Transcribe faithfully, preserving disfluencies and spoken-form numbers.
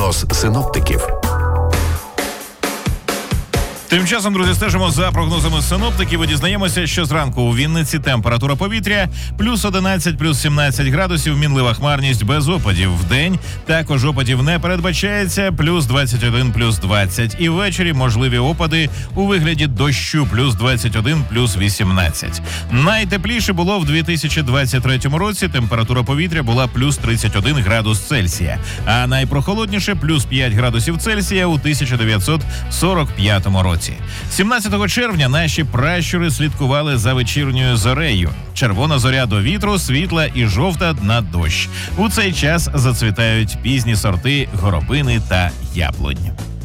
Прогноз синоптиків. Тим часом, друзі, стежимо за прогнозами синоптиків і дізнаємося, що зранку у Вінниці температура повітря плюс одинадцять, плюс сімнадцять градусів, мінлива хмарність без опадів. Вдень також опадів не передбачається, плюс двадцять один, плюс двадцять. І ввечері можливі опади у вигляді дощу, плюс двадцять один, плюс вісімнадцять. Найтепліше було в дві тисячі двадцять третьому році, температура повітря була плюс тридцять один градус Цельсія. А найпрохолодніше плюс п'ять градусів Цельсія у тисяча дев'ятсот сорок п'ятому році. сімнадцятого червня наші пращури слідкували за вечірньою зорею. Червона зоря до вітру, світла і жовта на дощ. У цей час зацвітають пізні сорти горобини та яблунь.